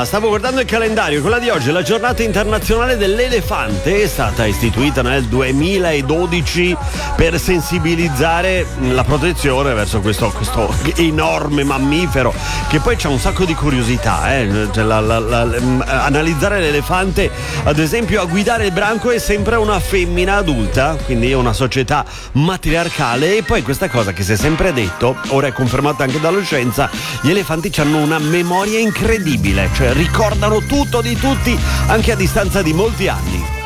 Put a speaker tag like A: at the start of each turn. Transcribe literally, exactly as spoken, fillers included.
A: Ah, stavo guardando il calendario, quella di oggi è la giornata internazionale dell'elefante, è stata istituita nel duemiladodici per sensibilizzare la protezione verso questo, questo enorme mammifero che poi c'ha un sacco di curiosità, eh? Cioè, la, la, la, analizzare l'elefante, ad esempio a guidare il branco è sempre una femmina adulta, quindi è una società matriarcale. E poi questa cosa che si è sempre detto, ora è confermata anche dallo scienza, gli elefanti hanno una memoria incredibile, cioè ricordano tutto di tutti anche a distanza di molti anni.